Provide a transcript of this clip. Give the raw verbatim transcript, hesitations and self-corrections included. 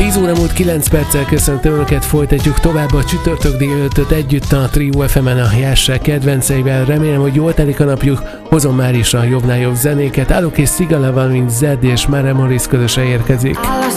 tíz óra múlt kilenc perccel köszöntöm Önöket, folytatjuk tovább a csütörtök délelőttöt együtt a Trio ef emen a Jássák kedvenceivel. Remélem, hogy jól telik a napjuk, hozom már is a jobbnál jobb zenéket. Alok és Szigala, valamint Zed és Mare Morris közösen érkezik.